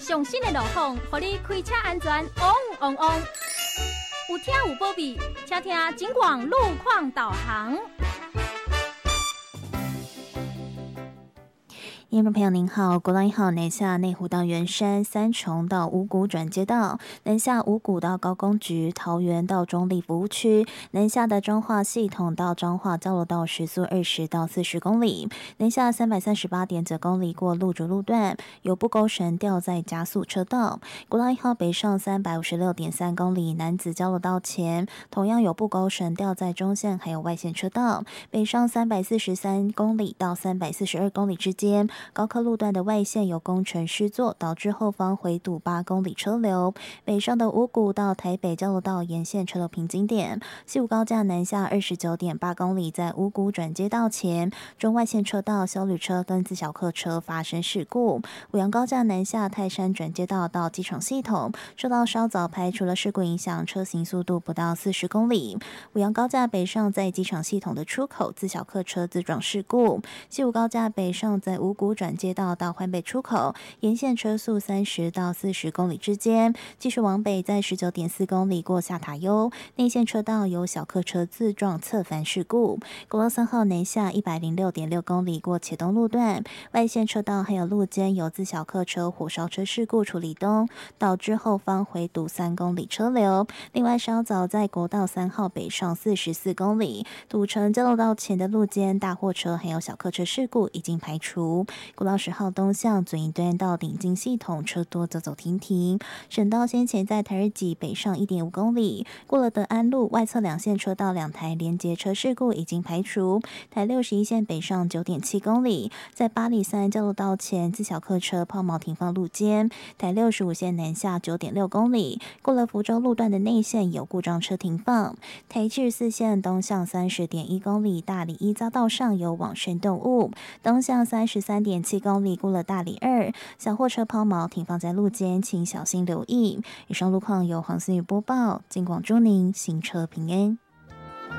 上新的路况，让你开车安全旺旺旺。有听有保庇，请听警广路况导航。 听众朋友您好，国道1号南下内湖到圆山、三重到五股转接道，南下五股到高工局、桃园到中立服务区，南下的彰化系统到彰化交流道时速20到40公里，南下338.9公里过路竹路段，有不勾绳吊在加速车道。国道1号北上356.3公里，南子交流道前同样有不勾绳吊在中线还有外线车道，北上343公里到342公里之间。高科路段的外线有工程施作，导致后方回堵8公里车流。北上的五股到台北交流道沿线车流瓶颈点，西武高架南下29.8公里，在五股转接道前，中外线车道休旅车跟自小客车发生事故。五杨高架南下泰山转接道到机场系统，受到稍早排除了事故影响，车行速度不到40公里。五杨高架北上在机场系统的出口，自小客车自撞事故。西武高架北上在五股转接道到环北出口，沿线车速30到40公里之间，继续往北在19.4公里过下塔悠，内线车道有小客车自撞侧翻事故。国道3号南下106.6公里过茄东路段，外线车道还有路肩有自小客车火烧车事故处理中，导致后方回堵3公里车流。另外稍早在国道3号北上44公里，堵成交流道前的路肩大货车还有小客车事故已经排除。国道10号东向左营端到顶进系统车多走走停停，省道先前在台日己北上1.5公里，过了德安路外侧两线车道2台连结车事故已经排除。台61线北上9.7公里，在八里山交流道前自小客车抛锚停放路肩。台65线南下9.6公里，过了福州路段的内线有故障车停放。台74线东向30.1公里，大里一匝道上有往生动物，东向33.7公里过了大里2，小货车抛锚停放在路肩，请小心留意。以上路况由黄思雨播报，警广祝您行车平安。